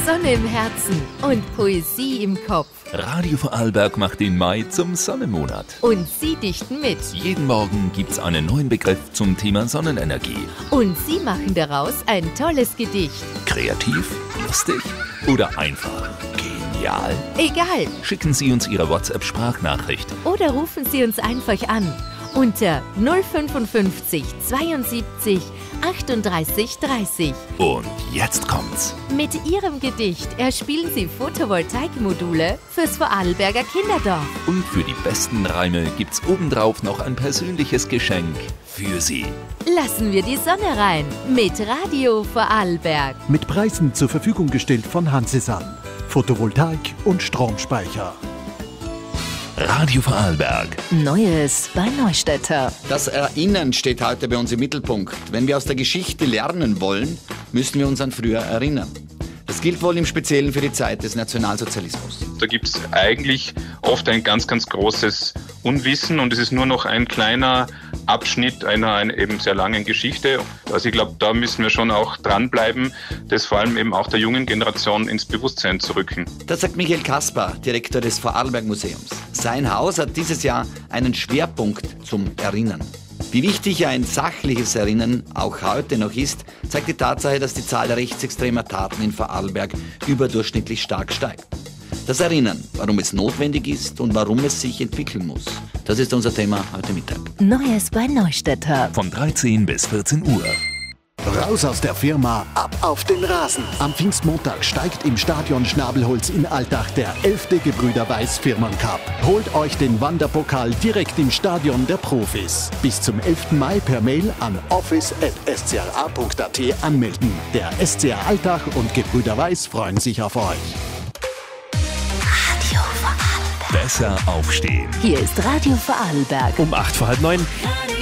Sonne im Herzen und Poesie im Kopf. Radio Vorarlberg macht den Mai zum Sonnenmonat. Und Sie dichten mit. Jeden Morgen gibt's einen neuen Begriff zum Thema Sonnenenergie. Und Sie machen daraus ein tolles Gedicht. Kreativ, lustig oder einfach genial? Egal. Schicken Sie uns Ihre WhatsApp-Sprachnachricht. Oder rufen Sie uns einfach an. Unter 055 72 38 30. Und jetzt kommt's. Mit Ihrem Gedicht erspielen Sie Photovoltaikmodule fürs Vorarlberger Kinderdorf. Und für die besten Reime gibt's obendrauf noch ein persönliches Geschenk für Sie. Lassen wir die Sonne rein mit Radio Vorarlberg. Mit Preisen zur Verfügung gestellt von Hansesan. Photovoltaik und Stromspeicher. Radio Vorarlberg. Neues bei Neustädter. Das Erinnern steht heute bei uns im Mittelpunkt. Wenn wir aus der Geschichte lernen wollen, müssen wir uns an früher erinnern. Das gilt wohl im Speziellen für die Zeit des Nationalsozialismus. Da gibt es eigentlich oft ein ganz, ganz großes Unwissen und es ist nur noch ein kleiner Abschnitt einer eben sehr langen Geschichte. Also ich glaube, da müssen wir schon auch dranbleiben, das vor allem eben auch der jungen Generation ins Bewusstsein zu rücken. Das sagt Michael Kaspar, Direktor des Vorarlberg Museums. Sein Haus hat dieses Jahr einen Schwerpunkt zum Erinnern. Wie wichtig ein sachliches Erinnern auch heute noch ist, zeigt die Tatsache, dass die Zahl rechtsextremer Taten in Vorarlberg überdurchschnittlich stark steigt. Das Erinnern, warum es notwendig ist und warum es sich entwickeln muss. Das ist unser Thema heute Mittag. Neues bei Neustädter. Von 13 bis 14 Uhr. Raus aus der Firma, ab auf den Rasen. Am Pfingstmontag steigt im Stadion Schnabelholz in Altach der 11. Gebrüder Weiß Firmencup. Holt euch den Wanderpokal direkt im Stadion der Profis. Bis zum 11. Mai per Mail an office@scra.at anmelden. Der SCA Altach und Gebrüder Weiß freuen sich auf euch. Radio Vorarlberg. Besser aufstehen. Hier ist Radio Vorarlberg. Um 8 vor halb 9. Radio